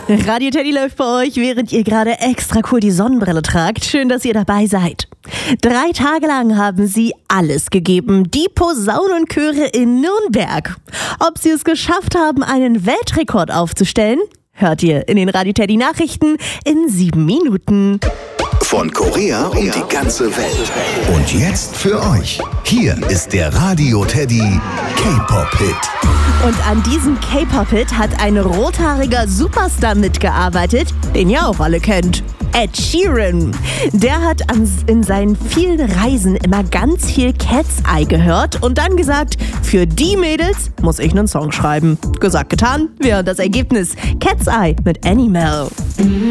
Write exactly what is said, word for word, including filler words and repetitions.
Radio Teddy läuft bei euch, während ihr gerade extra cool die Sonnenbrille tragt. Schön, dass ihr dabei seid. Drei Tage lang haben sie alles gegeben, die Posaunenchöre in Nürnberg. Ob sie es geschafft haben, einen Weltrekord aufzustellen, hört ihr in den Radio Teddy Nachrichten in sieben Minuten. Von Korea um die ganze Welt. Und jetzt für euch. Hier ist der Radio Teddy K-Pop-Hit. Und an diesem K-Pop-Hit hat ein rothaariger Superstar mitgearbeitet, den ihr auch alle kennt. Ed Sheeran. Der hat an, in seinen vielen Reisen immer ganz viel Cat's Eye gehört und dann gesagt, für die Mädels muss ich einen Song schreiben. Gesagt, getan, wir hören das Ergebnis. Cat's Eye mit Animal.